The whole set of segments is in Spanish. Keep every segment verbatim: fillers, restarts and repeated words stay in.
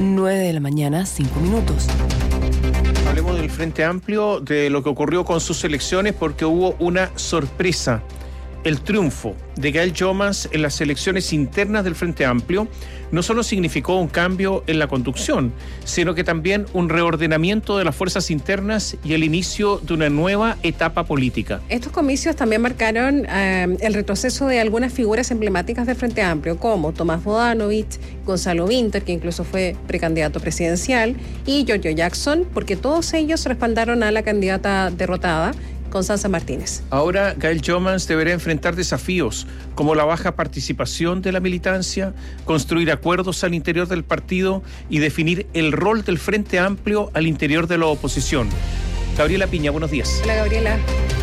nueve de la mañana, cinco minutos. Hablemos del Frente Amplio, de lo que ocurrió con sus elecciones, porque hubo una sorpresa. El triunfo de Gail Youmans en las elecciones internas del Frente Amplio no solo significó un cambio en la conducción, sino que también un reordenamiento de las fuerzas internas y el inicio de una nueva etapa política. Estos comicios también marcaron eh, el retroceso de algunas figuras emblemáticas del Frente Amplio, como Tomás Bodanovich, Gonzalo Vinter, que incluso fue precandidato presidencial, y Giorgio Jackson, porque todos ellos respaldaron a la candidata derrotada, Constanza Martínez. Ahora Gail Youmans deberá enfrentar desafíos como la baja participación de la militancia, construir acuerdos al interior del partido y definir el rol del Frente Amplio al interior de la oposición. Gabriela Piña, buenos días. Hola, Gabriela.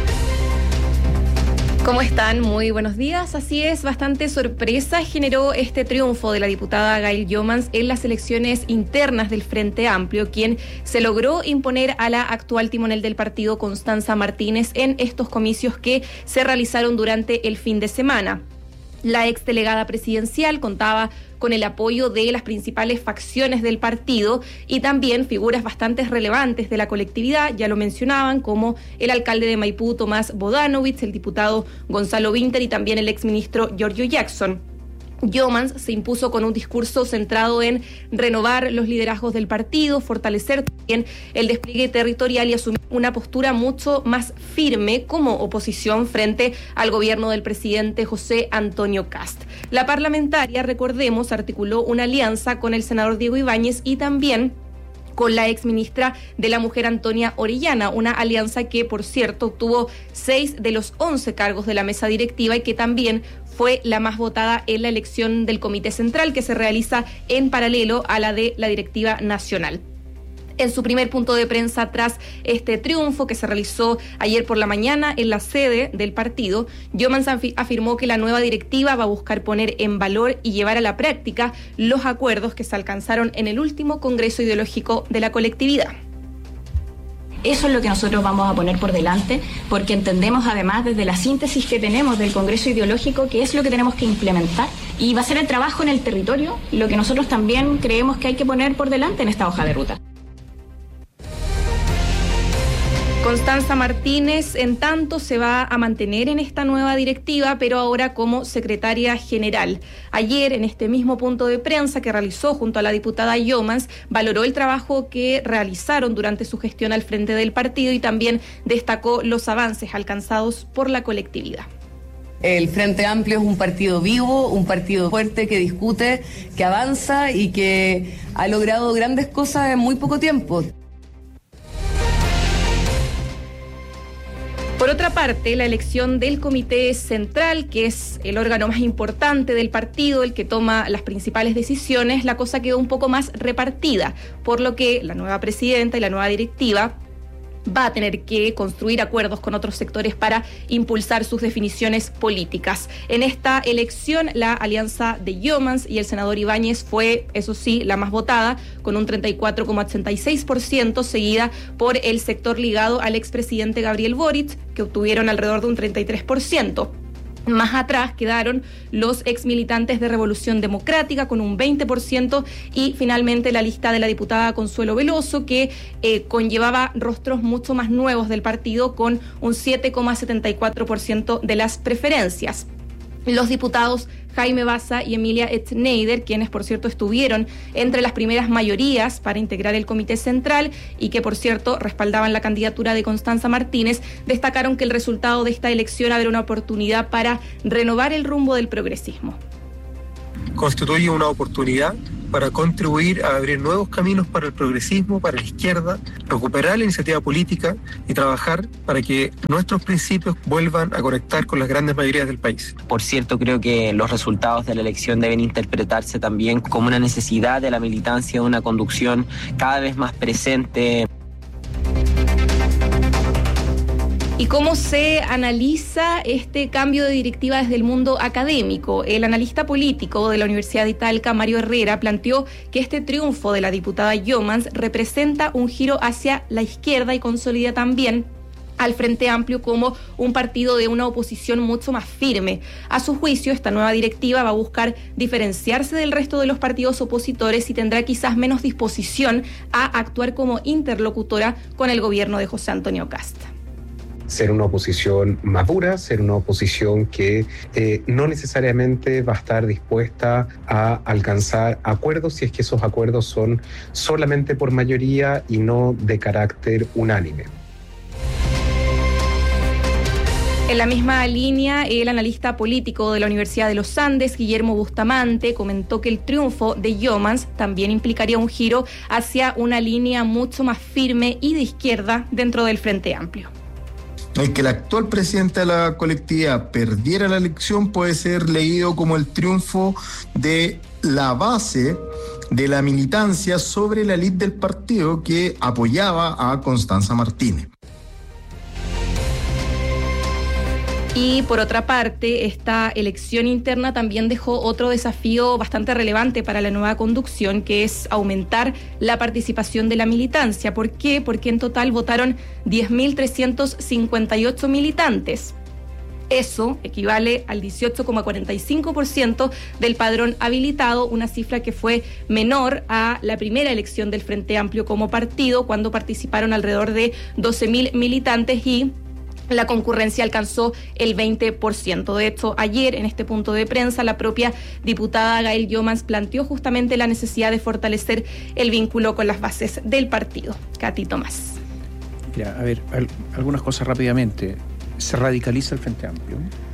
¿Cómo están? Muy buenos días. Así es, bastante sorpresa generó este triunfo de la diputada Gail Youmans en las elecciones internas del Frente Amplio, quien se logró imponer a la actual timonel del partido, Constanza Martínez, en estos comicios que se realizaron durante el fin de semana. La exdelegada presidencial contaba con el apoyo de las principales facciones del partido y también figuras bastante relevantes de la colectividad, ya lo mencionaban, como el alcalde de Maipú, Tomás Bodanovich, el diputado Gonzalo Vinter y también el exministro Giorgio Jackson. Youmans se impuso con un discurso centrado en renovar los liderazgos del partido, fortalecer también el despliegue territorial y asumir una postura mucho más firme como oposición frente al gobierno del presidente José Antonio Kast. La parlamentaria, recordemos, articuló una alianza con el senador Diego Ibáñez y también con la exministra de la Mujer Antonia Orellana, una alianza que, por cierto, obtuvo seis de los once cargos de la mesa directiva y que también fue la más votada en la elección del Comité Central, que se realiza en paralelo a la de la directiva nacional. En su primer punto de prensa tras este triunfo que se realizó ayer por la mañana en la sede del partido, Youmans afirmó que la nueva directiva va a buscar poner en valor y llevar a la práctica los acuerdos que se alcanzaron en el último Congreso Ideológico de la colectividad. Eso es lo que nosotros vamos a poner por delante, porque entendemos además desde la síntesis que tenemos del Congreso Ideológico que es lo que tenemos que implementar y va a ser el trabajo en el territorio lo que nosotros también creemos que hay que poner por delante en esta hoja de ruta. Constanza Martínez, en tanto, se va a mantener en esta nueva directiva, pero ahora como secretaria general. Ayer, en este mismo punto de prensa que realizó junto a la diputada Youmans, valoró el trabajo que realizaron durante su gestión al frente del partido y también destacó los avances alcanzados por la colectividad. El Frente Amplio es un partido vivo, un partido fuerte que discute, que avanza y que ha logrado grandes cosas en muy poco tiempo. Por otra parte, la elección del Comité Central, que es el órgano más importante del partido, el que toma las principales decisiones, la cosa quedó un poco más repartida, por lo que la nueva presidenta y la nueva directiva va a tener que construir acuerdos con otros sectores para impulsar sus definiciones políticas. En esta elección, la alianza de Youmans y el senador Ibáñez fue, eso sí, la más votada, con un treinta y cuatro coma ochenta y seis por ciento, seguida por el sector ligado al expresidente Gabriel Boric, que obtuvieron alrededor de un treinta y tres por ciento. Más atrás quedaron los exmilitantes de Revolución Democrática con un veinte por ciento y finalmente la lista de la diputada Consuelo Veloso, que eh, conllevaba rostros mucho más nuevos del partido con un siete coma setenta y cuatro por ciento de las preferencias. Los diputados Jaime Baza y Emilia Schneider, quienes por cierto estuvieron entre las primeras mayorías para integrar el Comité Central y que por cierto respaldaban la candidatura de Constanza Martínez, destacaron que el resultado de esta elección abre una oportunidad para renovar el rumbo del progresismo. Constituye una oportunidad para contribuir a abrir nuevos caminos para el progresismo, para la izquierda, recuperar la iniciativa política y trabajar para que nuestros principios vuelvan a conectar con las grandes mayorías del país. Por cierto, creo que los resultados de la elección deben interpretarse también como una necesidad de la militancia, de una conducción cada vez más presente. ¿Y cómo se analiza este cambio de directiva desde el mundo académico? El analista político de la Universidad de Talca, Mario Herrera, planteó que este triunfo de la diputada Youmans representa un giro hacia la izquierda y consolida también al Frente Amplio como un partido de una oposición mucho más firme. A su juicio, esta nueva directiva va a buscar diferenciarse del resto de los partidos opositores y tendrá quizás menos disposición a actuar como interlocutora con el gobierno de José Antonio Kast. Ser una oposición madura, ser una oposición que eh, no necesariamente va a estar dispuesta a alcanzar acuerdos si es que esos acuerdos son solamente por mayoría y no de carácter unánime. En la misma línea, el analista político de la Universidad de los Andes, Guillermo Bustamante, comentó que el triunfo de Jomans también implicaría un giro hacia una línea mucho más firme y de izquierda dentro del Frente Amplio. El que el actual presidente de la colectividad perdiera la elección puede ser leído como el triunfo de la base de la militancia sobre la élite del partido que apoyaba a Constanza Martínez. Y por otra parte, esta elección interna también dejó otro desafío bastante relevante para la nueva conducción, que es aumentar la participación de la militancia. ¿Por qué? Porque en total votaron diez mil trescientos cincuenta y ocho militantes. Eso equivale al dieciocho coma cuarenta y cinco por ciento del padrón habilitado, una cifra que fue menor a la primera elección del Frente Amplio como partido, cuando participaron alrededor de doce mil militantes y la concurrencia alcanzó el veinte por ciento. De hecho, ayer en este punto de prensa, la propia diputada Gail Jomans planteó justamente la necesidad de fortalecer el vínculo con las bases del partido. Katy Tomás. Ya, a ver, al, algunas cosas rápidamente. Se radicaliza el Frente Amplio.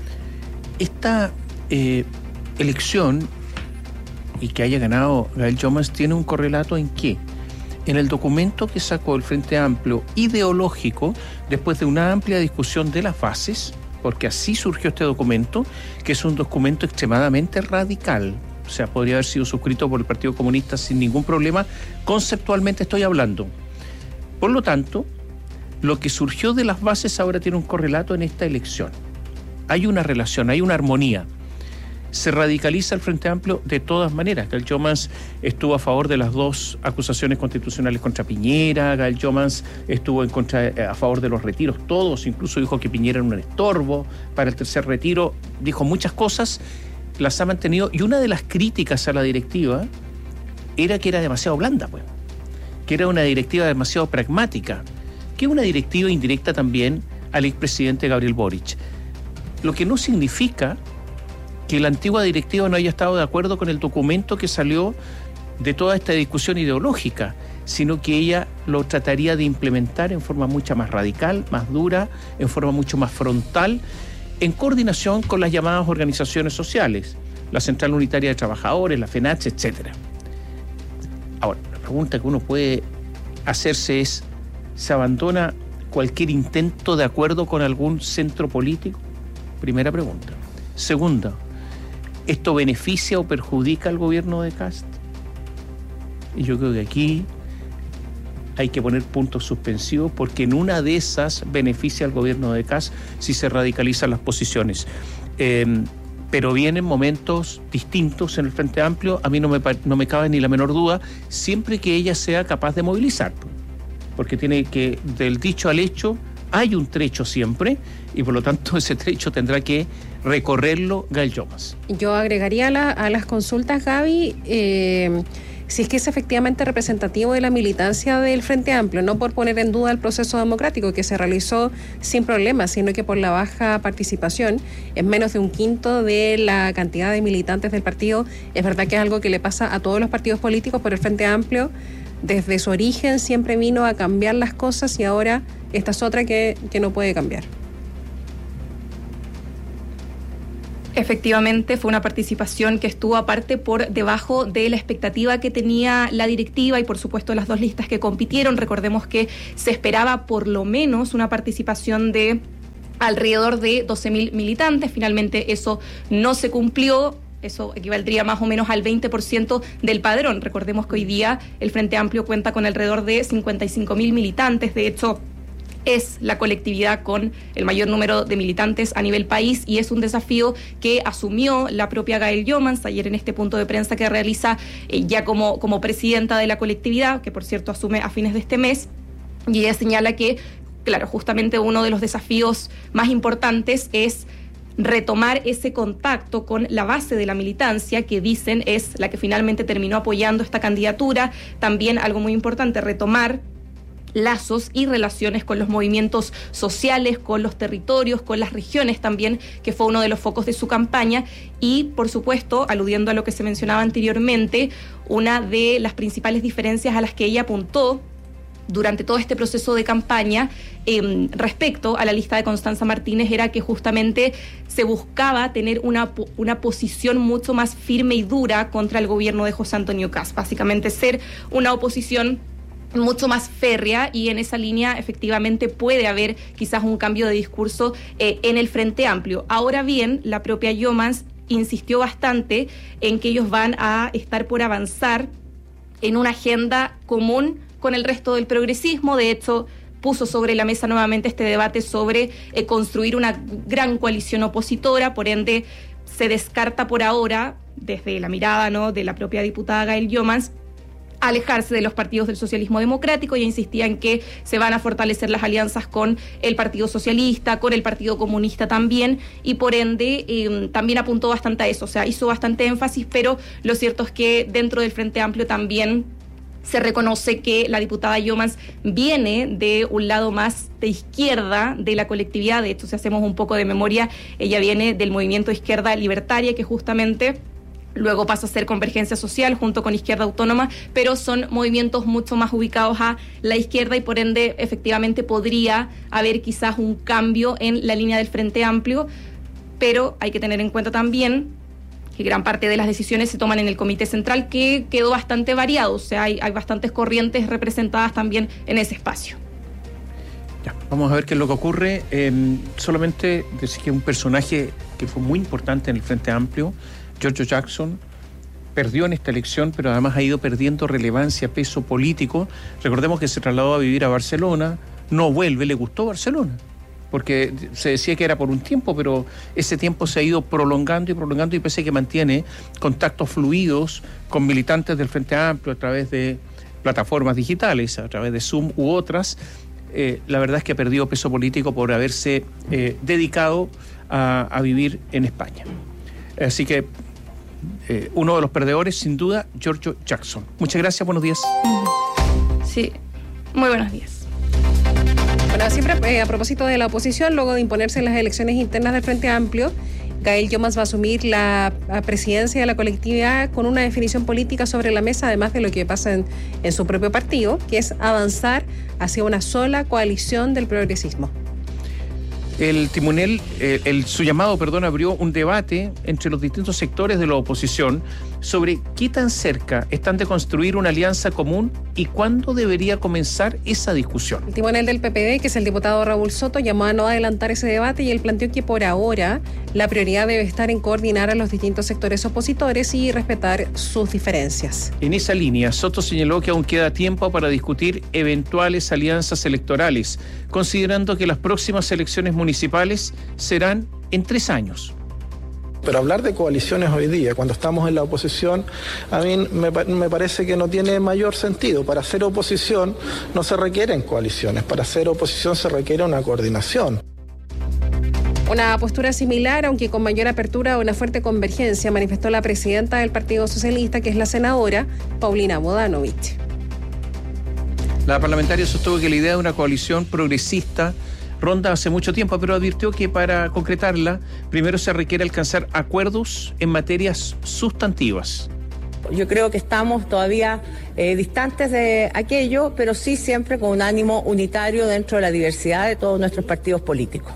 Esta eh, elección y que haya ganado Gail Jomans tiene un correlato en qué. En el documento que sacó el Frente Amplio ideológico, después de una amplia discusión de las bases, porque así surgió este documento, que es un documento extremadamente radical, o sea, podría haber sido suscrito por el Partido Comunista sin ningún problema, conceptualmente estoy hablando. Por lo tanto, lo que surgió de las bases ahora tiene un correlato en esta elección. Hay una relación, hay una armonía. Se radicaliza el Frente Amplio de todas maneras. Gail Jomans estuvo a favor de las dos acusaciones constitucionales contra Piñera, Gail Jomans estuvo en contra, a favor de los retiros todos, incluso dijo que Piñera era un estorbo para el tercer retiro, dijo muchas cosas, las ha mantenido, y una de las críticas a la directiva era que era demasiado blanda, pues, que era una directiva demasiado pragmática, que es una directiva indirecta también al expresidente Gabriel Boric, lo que no significa que la antigua directiva no haya estado de acuerdo con el documento que salió de toda esta discusión ideológica, sino que ella lo trataría de implementar en forma mucho más radical, más dura, en forma mucho más frontal, en coordinación con las llamadas organizaciones sociales, la Central Unitaria de Trabajadores, la FENACH, etcétera. Ahora, la pregunta que uno puede hacerse es, ¿se abandona cualquier intento de acuerdo con algún centro político? Primera pregunta. Segunda, ¿esto beneficia o perjudica al gobierno de Kast? Y yo creo que aquí hay que poner puntos suspensivos, porque en una de esas beneficia al gobierno de Kast si se radicalizan las posiciones. Eh, pero vienen momentos distintos en el Frente Amplio, a mí no me, no me cabe ni la menor duda, siempre que ella sea capaz de movilizar, porque tiene que, del dicho al hecho, hay un trecho siempre, y por lo tanto ese trecho tendrá que recorrerlo Gail Jomans. Yo agregaría a, la, a las consultas, Gaby, eh, si es que es efectivamente representativo de la militancia del Frente Amplio, no por poner en duda el proceso democrático que se realizó sin problemas, sino que por la baja participación, en menos de un quinto de la cantidad de militantes del partido. Es verdad que es algo que le pasa a todos los partidos políticos, pero el Frente Amplio desde su origen siempre vino a cambiar las cosas, y ahora esta es otra que, que no puede cambiar. Efectivamente, fue una participación que estuvo aparte por debajo de la expectativa que tenía la directiva y por supuesto las dos listas que compitieron. Recordemos que se esperaba por lo menos una participación de alrededor de doce mil militantes. Finalmente eso no se cumplió. Eso equivaldría más o menos al veinte por ciento del padrón. Recordemos que hoy día el Frente Amplio cuenta con alrededor de cincuenta y cinco mil militantes. De hecho, es la colectividad con el mayor número de militantes a nivel país, y es un desafío que asumió la propia Gail Jomans ayer en este punto de prensa que realiza eh, ya como, como presidenta de la colectividad, que por cierto asume a fines de este mes, y ella señala que claro, justamente uno de los desafíos más importantes es retomar ese contacto con la base de la militancia, que dicen es la que finalmente terminó apoyando esta candidatura. También algo muy importante, retomar lazos y relaciones con los movimientos sociales, con los territorios, con las regiones también, que fue uno de los focos de su campaña. Y, por supuesto, aludiendo a lo que se mencionaba anteriormente, una de las principales diferencias a las que ella apuntó durante todo este proceso de campaña eh, respecto a la lista de Constanza Martínez era que justamente se buscaba tener una, una posición mucho más firme y dura contra el gobierno de José Antonio Kast, básicamente ser una oposición mucho más férrea, y en esa línea efectivamente puede haber quizás un cambio de discurso eh, en el Frente Amplio. Ahora bien, la propia Youmans insistió bastante en que ellos van a estar por avanzar en una agenda común con el resto del progresismo. De hecho, puso sobre la mesa nuevamente este debate sobre eh, construir una gran coalición opositora. Por ende, se descarta por ahora, desde la mirada, ¿no?, de la propia diputada Gail Youmans, alejarse de los partidos del socialismo democrático. Ella insistía en que se van a fortalecer las alianzas con el Partido Socialista, con el Partido Comunista también, y por ende eh, también apuntó bastante a eso, o sea, hizo bastante énfasis, pero lo cierto es que dentro del Frente Amplio también se reconoce que la diputada Youmans viene de un lado más de izquierda de la colectividad. De hecho, si hacemos un poco de memoria, ella viene del movimiento Izquierda Libertaria, que justamente luego pasa a ser Convergencia Social junto con Izquierda Autónoma, pero son movimientos mucho más ubicados a la izquierda, y por ende efectivamente podría haber quizás un cambio en la línea del Frente Amplio, pero hay que tener en cuenta también que gran parte de las decisiones se toman en el Comité Central, que quedó bastante variado, o sea, hay, hay bastantes corrientes representadas también en ese espacio. Ya, vamos a ver qué es lo que ocurre. Eh, solamente decir que un personaje que fue muy importante en el Frente Amplio, Giorgio Jackson, perdió en esta elección, pero además ha ido perdiendo relevancia, peso político. Recordemos que se trasladó a vivir a Barcelona, no vuelve, le gustó Barcelona, porque se decía que era por un tiempo, pero ese tiempo se ha ido prolongando y prolongando, y pese a que mantiene contactos fluidos con militantes del Frente Amplio a través de plataformas digitales, a través de Zoom u otras, eh, la verdad es que ha perdido peso político por haberse eh, dedicado a, a vivir en España. Así que eh, uno de los perdedores, sin duda, Giorgio Jackson. Muchas gracias, buenos días. Sí, muy buenos días. Bueno, siempre eh, a propósito de la oposición, luego de imponerse en las elecciones internas del Frente Amplio, Gail Youmans va a asumir la presidencia de la colectividad con una definición política sobre la mesa, además de lo que pasa en, en su propio partido, que es avanzar hacia una sola coalición del progresismo. El timonel, eh, el, su llamado, perdón, abrió un debate entre los distintos sectores de la oposición sobre qué tan cerca están de construir una alianza común y cuándo debería comenzar esa discusión. El timonel del P P D, que es el diputado Raúl Soto, llamó a no adelantar ese debate, y él planteó que por ahora la prioridad debe estar en coordinar a los distintos sectores opositores y respetar sus diferencias. En esa línea, Soto señaló que aún queda tiempo para discutir eventuales alianzas electorales, considerando que las próximas elecciones municipales serán en tres años. Pero hablar de coaliciones hoy día, cuando estamos en la oposición, a mí me, me parece que no tiene mayor sentido. Para hacer oposición no se requieren coaliciones, para hacer oposición se requiere una coordinación. Una postura similar, aunque con mayor apertura, una fuerte convergencia, manifestó la presidenta del Partido Socialista, que es la senadora Paulina Bodanovich. La parlamentaria sostuvo que la idea de una coalición progresista ronda hace mucho tiempo, pero advirtió que para concretarla, primero se requiere alcanzar acuerdos en materias sustantivas. Yo creo que estamos todavía eh, distantes de aquello, pero sí siempre con un ánimo unitario dentro de la diversidad de todos nuestros partidos políticos.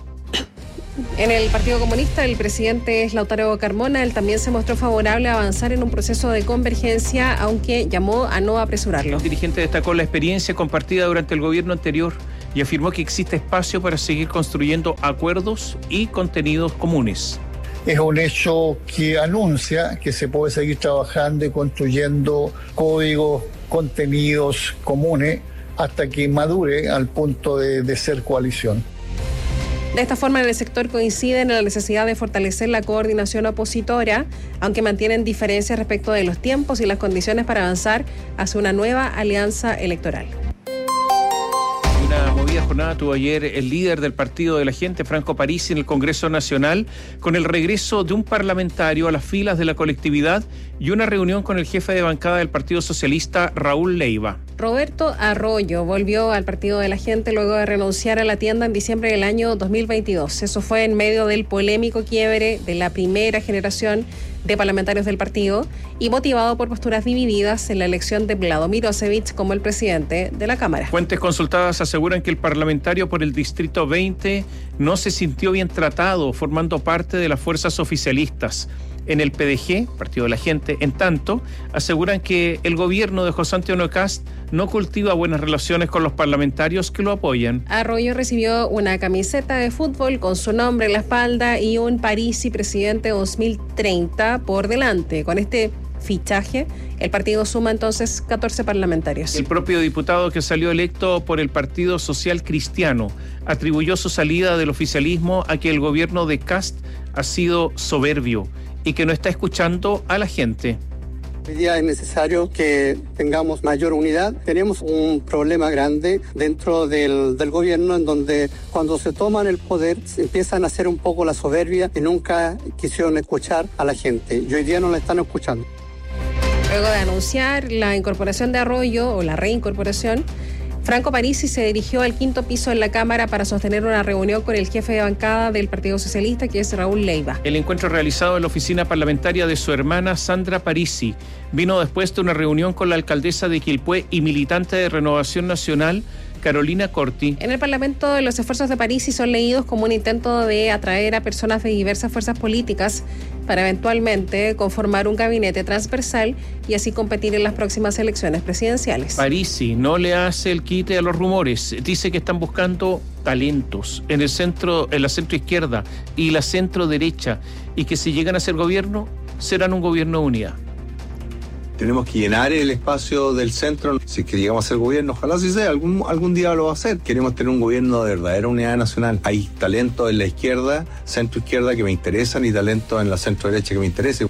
En el Partido Comunista, el presidente es Lautaro Carmona. Él también se mostró favorable a avanzar en un proceso de convergencia, aunque llamó a no apresurarlo. El dirigente destacó la experiencia compartida durante el gobierno anterior y afirmó que existe espacio para seguir construyendo acuerdos y contenidos comunes. Es un hecho que anuncia que se puede seguir trabajando y construyendo códigos, contenidos comunes hasta que madure al punto de, de ser coalición. De esta forma, en el sector coinciden en la necesidad de fortalecer la coordinación opositora, aunque mantienen diferencias respecto de los tiempos y las condiciones para avanzar hacia una nueva alianza electoral. Una movida media jornada tuvo ayer el líder del Partido de la Gente, Franco Parisi, en el Congreso Nacional, con el regreso de un parlamentario a las filas de la colectividad y una reunión con el jefe de bancada del Partido Socialista, Raúl Leiva. Roberto Arroyo volvió al Partido de la Gente luego de renunciar a la tienda en diciembre del año dos mil veintidós. Eso fue en medio del polémico quiebre de la primera generación de parlamentarios del partido y motivado por posturas divididas en la elección de Vlado Mirosevic como el presidente de la Cámara. Fuentes consultadas aseguran que el parlamentario por el Distrito veinte no se sintió bien tratado formando parte de las fuerzas oficialistas. En el P D G, Partido de la Gente, en tanto, aseguran que el gobierno de José Antonio Kast no cultiva buenas relaciones con los parlamentarios que lo apoyan. Arroyo recibió una camiseta de fútbol con su nombre en la espalda y un Parisi presidente dos mil treinta por delante. Con este fichaje, el partido suma entonces catorce parlamentarios. El propio diputado que salió electo por el Partido Social Cristiano atribuyó su salida del oficialismo a que el gobierno de Kast ha sido soberbio y que no está escuchando a la gente. Hoy día es necesario que tengamos mayor unidad. Tenemos un problema grande dentro del, del gobierno en donde cuando se toman el poder se empiezan a hacer un poco la soberbia y nunca quisieron escuchar a la gente. Y hoy día no la están escuchando. Luego de anunciar la incorporación de Arroyo o la reincorporación, Franco Parisi se dirigió al quinto piso en la Cámara para sostener una reunión con el jefe de bancada del Partido Socialista, que es Raúl Leiva. El encuentro realizado en la oficina parlamentaria de su hermana Sandra Parisi vino después de una reunión con la alcaldesa de Quilpué y militante de Renovación Nacional, Carolina Corti. En el Parlamento, los esfuerzos de Parisi son leídos como un intento de atraer a personas de diversas fuerzas políticas para eventualmente conformar un gabinete transversal y así competir en las próximas elecciones presidenciales. Parisi no le hace el quite a los rumores. Dice que están buscando talentos en el centro, en la centro izquierda y la centro derecha, y que si llegan a ser gobierno, serán un gobierno de unidad. Tenemos que llenar el espacio del centro. Si es que llegamos a ser gobierno, ojalá sí sea, algún, algún día lo va a hacer. Queremos tener un gobierno de verdadera unidad nacional. Hay talento en la izquierda, centro izquierda que me interesan y talento en la centro derecha que me interesa.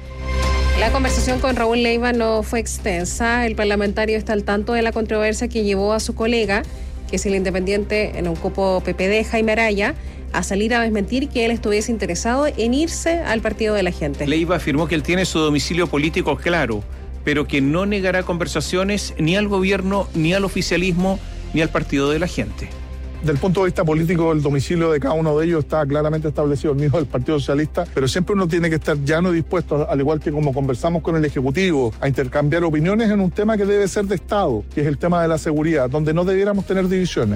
La conversación con Raúl Leiva no fue extensa. El parlamentario está al tanto de la controversia que llevó a su colega, que es el independiente en un cupo P P D, Jaime Araya, a salir a desmentir que él estuviese interesado en irse al Partido de la Gente. Leiva afirmó que él tiene su domicilio político claro, pero que no negará conversaciones ni al gobierno, ni al oficialismo, ni al Partido de la Gente. Del punto de vista político, el domicilio de cada uno de ellos está claramente establecido, el mismo del Partido Socialista, pero siempre uno tiene que estar llano y dispuesto, al igual que como conversamos con el Ejecutivo, a intercambiar opiniones en un tema que debe ser de Estado, que es el tema de la seguridad, donde no debiéramos tener divisiones.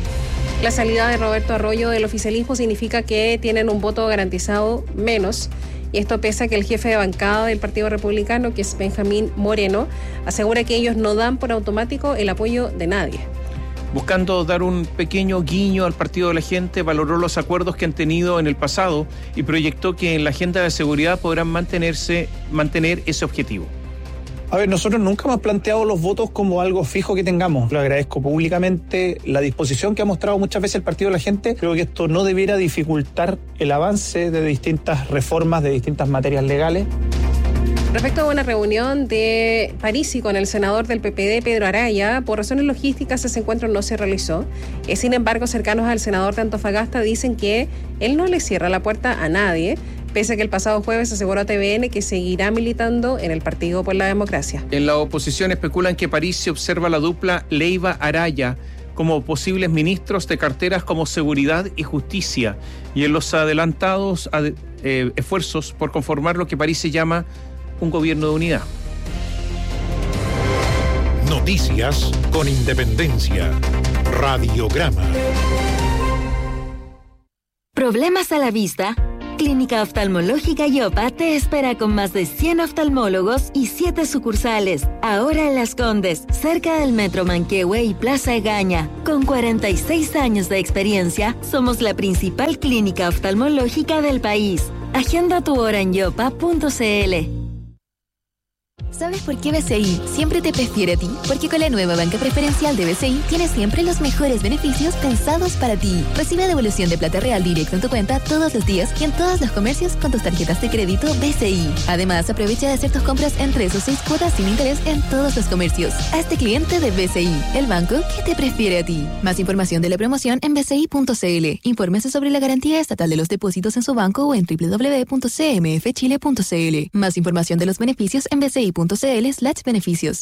La salida de Roberto Arroyo del oficialismo significa que tienen un voto garantizado menos, y esto pese a que el jefe de bancada del Partido Republicano, que es Benjamín Moreno, asegura que ellos no dan por automático el apoyo de nadie. Buscando dar un pequeño guiño al Partido de la Gente, valoró los acuerdos que han tenido en el pasado y proyectó que en la agenda de seguridad podrán mantenerse, mantener ese objetivo. A ver, nosotros nunca hemos planteado los votos como algo fijo que tengamos. Lo agradezco públicamente la disposición que ha mostrado muchas veces el Partido de la Gente. Creo que esto no debiera dificultar el avance de distintas reformas, de distintas materias legales. Respecto a una reunión de Parisi con el senador del P P D, Pedro Araya, por razones logísticas ese encuentro no se realizó. Eh, sin embargo, cercanos al senador de Antofagasta dicen que él no le cierra la puerta a nadie, pese a que el pasado jueves aseguró a T V N que seguirá militando en el Partido por la Democracia. En la oposición especulan que Parisi observa la dupla Leiva-Araya como posibles ministros de carteras como Seguridad y Justicia, y en los adelantados ad, eh, esfuerzos por conformar lo que Parisi llama un gobierno de unidad. Noticias con independencia. Radiograma. ¿Problemas a la vista? Clínica Oftalmológica Yopa te espera con más de cien oftalmólogos y siete sucursales. Ahora en Las Condes, cerca del Metro Manquehue y Plaza Egaña. Con cuarenta y seis años de experiencia, somos la principal clínica oftalmológica del país. Agenda tu hora en yopa punto c l. ¿Sabes por qué B C I siempre te prefiere a ti? Porque con la nueva banca preferencial de B C I tienes siempre los mejores beneficios pensados para ti. Recibe devolución de plata real directo en tu cuenta todos los días y en todos los comercios con tus tarjetas de crédito B C I. Además, aprovecha de hacer tus compras en tres o seis cuotas sin interés en todos los comercios. Hazte cliente de B C I, el banco que te prefiere a ti. Más información de la promoción en b c i punto c l. Infórmese sobre la garantía estatal de los depósitos en su banco o en doble u doble u doble u punto c m f chile punto c l. Más información de los beneficios en b c i punto c l slash beneficios.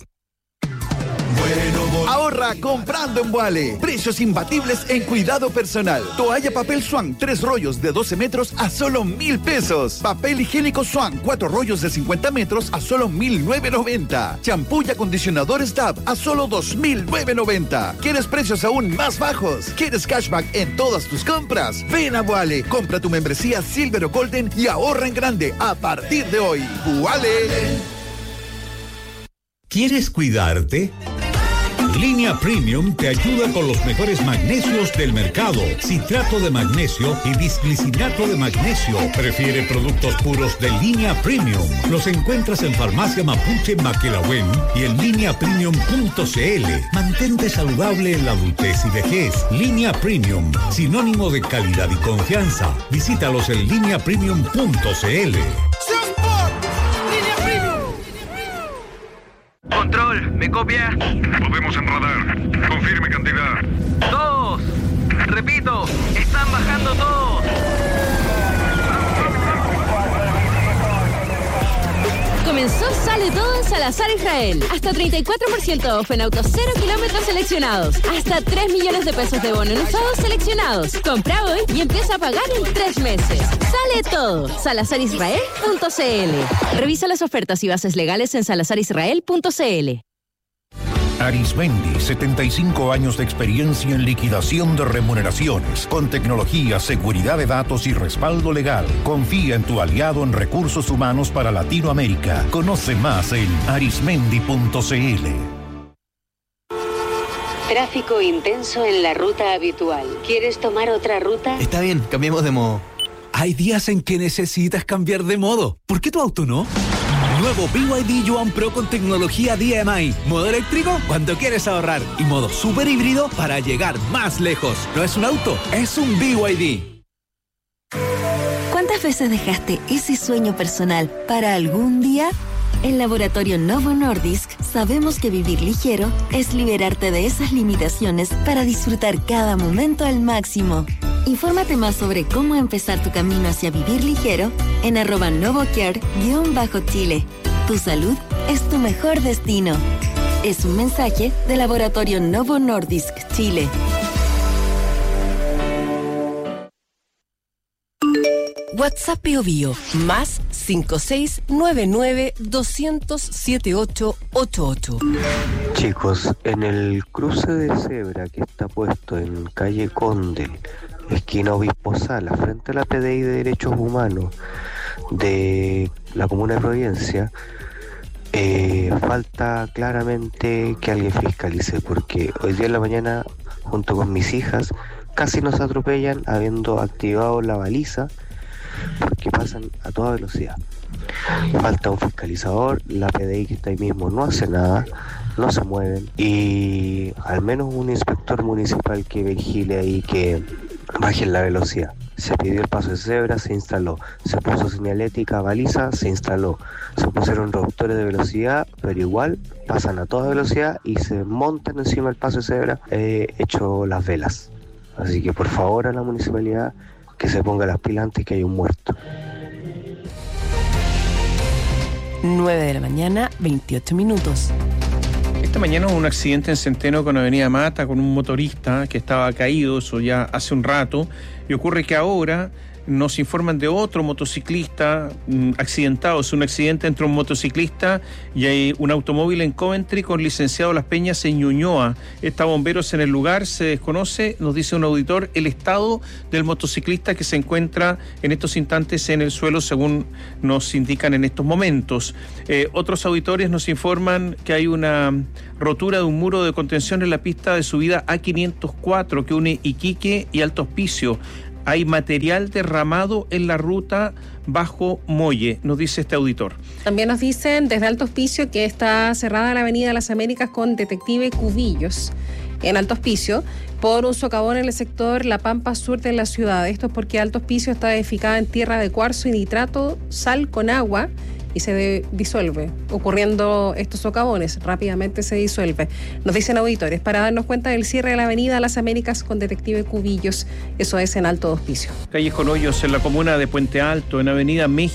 Ahorra comprando en Wale. Precios imbatibles en cuidado personal. Toalla papel Swan, tres rollos de doce metros a solo mil pesos. Papel higiénico Swan, cuatro rollos de cincuenta metros a solo mil novecientos noventa. Champú y acondicionadores Dove a solo dos mil novecientos noventa. ¿Quieres precios aún más bajos? ¿Quieres cashback en todas tus compras? Ven a Wale, compra tu membresía Silver o Golden y ahorra en grande a partir de hoy. Wale. ¿Quieres cuidarte? Línea Premium te ayuda con los mejores magnesios del mercado. Citrato de magnesio y bisglicinato de magnesio. Prefiere productos puros de Línea Premium. Los encuentras en Farmacia Mapuche Maquelahuen y en línea premium punto c l. Mantente saludable en la adultez y vejez. Línea Premium, sinónimo de calidad y confianza. Visítalos en línea premium punto c l. Control, ¿me copia? Podemos en radar. Confirme cantidad. Dos. Repito, están bajando todos. Comenzó Sale Todo en Salazar Israel. Hasta treinta y cuatro por ciento off en autos cero kilómetros seleccionados. Hasta tres millones de pesos de bono en usados seleccionados. Compra hoy y empieza a pagar en tres meses. Sale Todo. salazar israel punto c l. Revisa las ofertas y bases legales en salazar israel punto c l. Arismendi, setenta y cinco años de experiencia en liquidación de remuneraciones, con tecnología, seguridad de datos y respaldo legal. Confía en tu aliado en recursos humanos para Latinoamérica. Conoce más en arismendi punto c l. Tráfico intenso en la ruta habitual. ¿Quieres tomar otra ruta? Está bien, cambiemos de modo. Hay días en que necesitas cambiar de modo. ¿Por qué tu auto no? Nuevo B Y D Yuan Pro con tecnología D M I. Modo eléctrico cuando quieres ahorrar. Y modo super híbrido para llegar más lejos. No es un auto, es un B Y D. ¿Cuántas veces dejaste ese sueño personal para algún día? En Laboratorio Novo Nordisk sabemos que vivir ligero es liberarte de esas limitaciones para disfrutar cada momento al máximo. Infórmate más sobre cómo empezar tu camino hacia vivir ligero en arroba novocare-chile. Tu salud es tu mejor destino. Es un mensaje de Laboratorio Novo Nordisk Chile. WhatsApp Bio Bio, más cinco seis nueve nueve dos cero cero siete ocho ocho ocho. Chicos, en el cruce de cebra que está puesto en calle Conde, esquina Obispo Sala, frente a la P D I de Derechos Humanos de la Comuna de Providencia, eh, falta claramente que alguien fiscalice, porque hoy día en la mañana, junto con mis hijas, casi nos atropellan habiendo activado la baliza, porque pasan a toda velocidad. Falta un fiscalizador, la P D I que está ahí mismo no hace nada, no se mueven, y al menos un inspector municipal que vigile ahí, que bajen la velocidad. Se pidió el paso de cebra, se instaló. Se puso señalética, baliza, se instaló. Se pusieron reductores de velocidad, pero igual pasan a toda velocidad y se montan encima del paso de cebra, eh, hecho las velas. Así que por favor a la municipalidad que se ponga las pilas antes que haya un muerto. nueve de la mañana, veintiocho minutos. Esta mañana hubo un accidente en Centeno con Avenida Mata con un motorista que estaba caído, eso ya hace un rato, y ocurre que ahora nos informan de otro motociclista mm, accidentado. Es un accidente entre un motociclista y hay un automóvil en Coventry con licenciado Las Peñas en Ñuñoa. Está bomberos en el lugar, se desconoce, nos dice un auditor, el estado del motociclista que se encuentra en estos instantes en el suelo, según nos indican en estos momentos. Eh, otros auditores nos informan que hay una rotura de un muro de contención en la pista de subida A quinientos cuatro que une Iquique y Alto Hospicio. hay material derramado en la ruta bajo Molle, nos dice este auditor. También nos dicen desde Alto Hospicio que está cerrada la avenida Las Américas con Detective Cubillos en Alto Hospicio por un socavón en el sector La Pampa Sur de la ciudad. Esto es porque Alto Hospicio está edificada en tierra de cuarzo y nitrato, sal con agua, y se de, disuelve, ocurriendo estos socavones, rápidamente se disuelve. Nos dicen auditores, para darnos cuenta del cierre de la avenida Las Américas con Detective Cubillos, eso es en Alto Hospicio. Calles con hoyos en la comuna de Puente Alto, en avenida México.